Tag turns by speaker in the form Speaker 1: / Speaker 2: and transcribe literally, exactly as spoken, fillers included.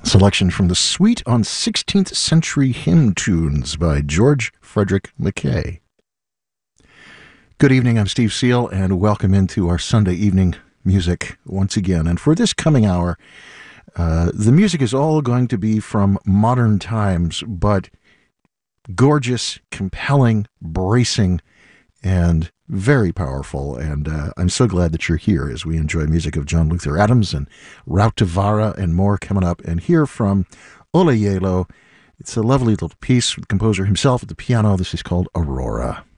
Speaker 1: Selection from the Suite on sixteenth Century Hymn Tunes by George Frederick Mackay. Good evening, I'm Steve Seal, and welcome into our Sunday evening music once again. And for this coming hour, uh, the music is all going to be from modern times, but gorgeous, compelling, bracing, and very powerful. And uh, I'm so glad that you're here as we enjoy music of John Luther Adams and Rautavaara and more coming up. And hear from Ola Yelo. It's a lovely little piece with the composer himself at the piano. This is called Aurora.